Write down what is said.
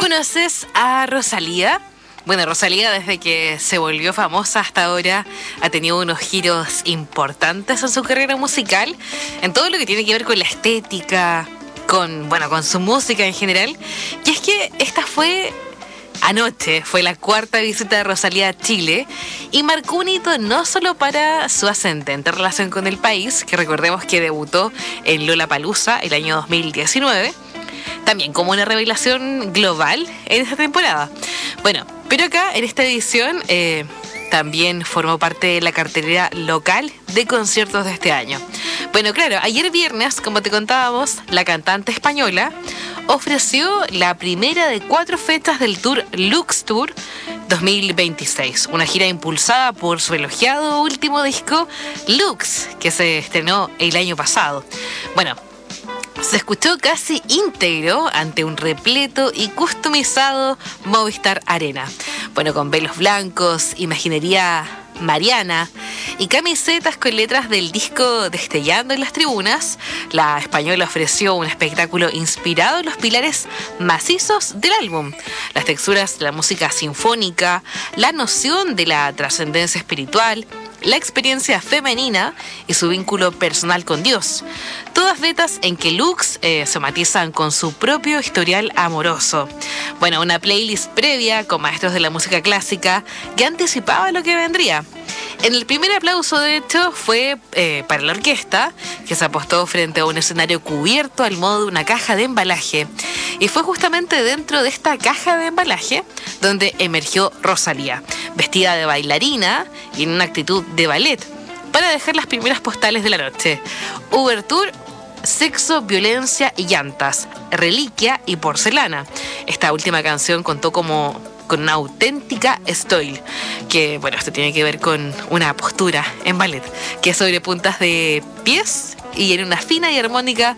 ¿Conoces a Rosalía? Bueno, Rosalía desde que se volvió famosa hasta ahora ha tenido unos giros importantes en su carrera musical, en todo lo que tiene que ver con la estética, con su música en general. Y es que esta fue anoche, fue la cuarta visita de Rosalía a Chile y marcó un hito no solo para su ascendente relación con el país, que recordemos que debutó en Lollapalooza el año 2019, también como una revelación global en esta temporada. Bueno, pero acá en esta edición también formó parte de la cartelera local de conciertos de este año. Bueno, claro, ayer viernes, como te contábamos, la cantante española ofreció la primera de 4 fechas del tour Lux Tour 2026, una gira impulsada por su elogiado último disco Lux, que se estrenó el año pasado. Bueno, se escuchó casi íntegro ante un repleto y customizado Movistar Arena. Bueno, con velos blancos, imaginería mariana y camisetas con letras del disco destellando en las tribunas, la española ofreció un espectáculo inspirado en los pilares macizos del álbum, las texturas de la música sinfónica, la noción de la trascendencia espiritual, la experiencia femenina y su vínculo personal con Dios. Todas vetas en que Lux se matizan con su propio historial amoroso. Bueno, una playlist previa con maestros de la música clásica que anticipaba lo que vendría. En el primer aplauso, de hecho, fue para la orquesta, que se apostó frente a un escenario cubierto al modo de una caja de embalaje. Y fue justamente dentro de esta caja de embalaje donde emergió Rosalía, vestida de bailarina y en una actitud de ballet, para dejar las primeras postales de la noche. Ouverture, sexo, violencia y llantas, reliquia y porcelana. Esta última canción contó con una auténtica style, que esto tiene que ver con una postura en ballet, que es sobre puntas de pies y en una fina y armónica